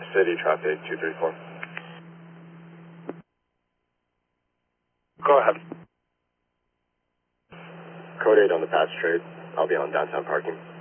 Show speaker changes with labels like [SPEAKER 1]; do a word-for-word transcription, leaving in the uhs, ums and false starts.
[SPEAKER 1] City, traffic two three four.
[SPEAKER 2] Go ahead.
[SPEAKER 1] Code eight on the patch trade. I'll be on downtown parking.